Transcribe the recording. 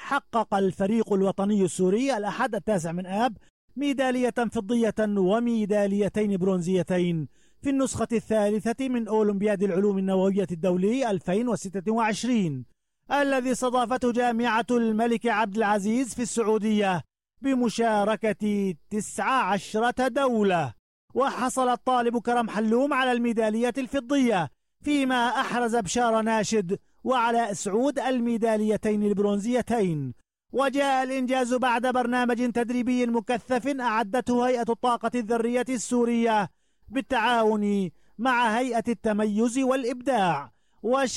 حقق الفريق الوطني السوري الأحد 9 آب ميدالية فضية وميداليتين برونزيتين في النسخة الثالثة من أولمبياد العلوم النووية الدولي 2026 الذي استضافته جامعة الملك عبد العزيز في السعودية بمشاركة 19 دولة. وحصل الطالب كرم حلوم على الميدالية الفضية، فيما أحرز بشار ناشد وعلاء سعود الميداليتين البرونزيتين. وجاء الإنجاز بعد برنامج تدريبي مكثف أعدته هيئة الطاقة الذرية السورية بالتعاون مع هيئة التميز والإبداع.